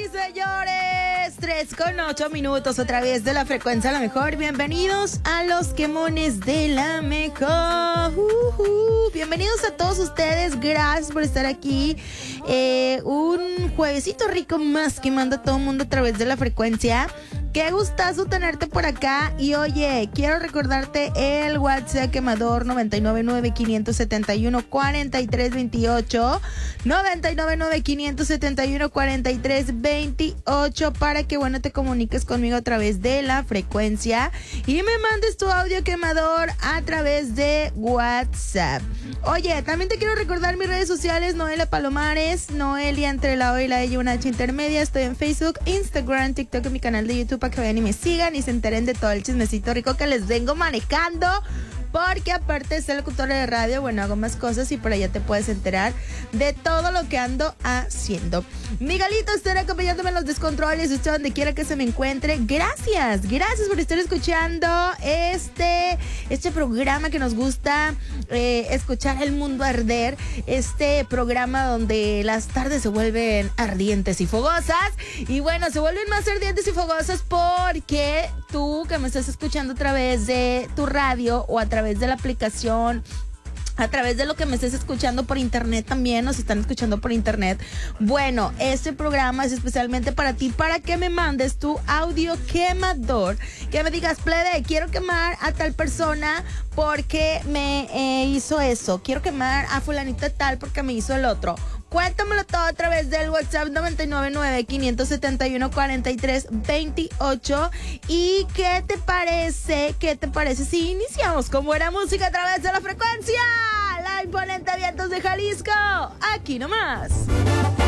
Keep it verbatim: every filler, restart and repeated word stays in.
señores, tres con ocho minutos otra vez de la frecuencia La Mejor. Bienvenidos a los quemones de La Mejor. Uh, uh. Bienvenidos a todos ustedes, gracias por estar aquí. Eh, un juevesito rico más que manda todo el mundo a través de la frecuencia. Qué gustazo tenerte por acá. Y oye, quiero recordarte el WhatsApp quemador noventa y nueve nueve, quinientos setenta y uno, cuarenta y tres veintiocho, noventa y nueve nueve, quinientos setenta y uno, cuarenta y tres veintiocho, para que bueno te comuniques conmigo a través de la frecuencia y me mandes tu audio quemador a través de WhatsApp. Oye, también te quiero recordar mis redes sociales: Noelia Palomares, Noelia entre la O y la E y una H intermedia. Estoy en Facebook, Instagram, TikTok y mi canal de YouTube, para que vayan y me sigan y se enteren de todo el chismecito rico que les vengo manejando. Porque aparte de ser locutora de radio, bueno, hago más cosas y por allá te puedes enterar de todo lo que ando haciendo. Miguelito estará acompañándome en los descontroles, usted donde quiera que se me encuentre. Gracias, gracias por estar escuchando este, este programa que nos gusta eh, escuchar, El Mundo Arder. Este programa donde las tardes se vuelven ardientes y fogosas. Y bueno, se vuelven más ardientes y fogosas porque tú que me estás escuchando a través de tu radio o a través de la aplicación, a través de lo que me estés escuchando por internet también, nos están escuchando por internet. Bueno, este programa es especialmente para ti, para que me mandes tu audio quemador, que me digas: plebe, quiero quemar a tal persona porque me eh, hizo eso, quiero quemar a fulanita tal porque me hizo el otro. Cuéntamelo todo a través del WhatsApp noventa y nueve nueve, quinientos setenta y uno, cuarenta y tres veintiocho. ¿Y qué te parece? ¿Qué te parece si iniciamos con buena música a través de la frecuencia? La imponente Vientos de Jalisco. Aquí nomás.